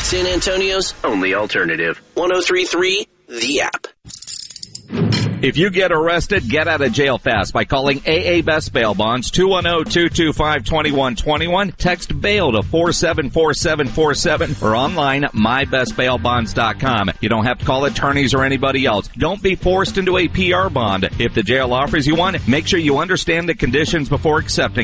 San Antonio's only alternative. 103.3 The App. If you get arrested, get out of jail fast by calling AA Best Bail Bonds, 210-225-2121. Text bail to 474747 or online mybestbailbonds.com. You don't have to call attorneys or anybody else. Don't be forced into a PR bond. If the jail offers you one, make sure you understand the conditions before accepting